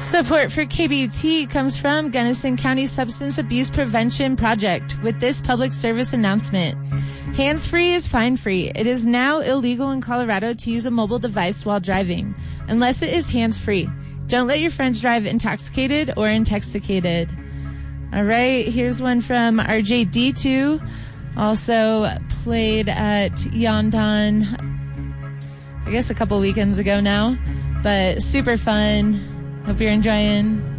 Support for KBUT comes from Gunnison County Substance Abuse Prevention Project with this public service announcement. Hands-free is fine-free. It is now illegal in Colorado to use a mobile device while driving, unless it is hands-free. Don't let your friends drive intoxicated or intoxicated. All right, here's one from RJD2, also played at Yondan, I guess a couple weekends ago now, but super fun. Hope you're enjoying.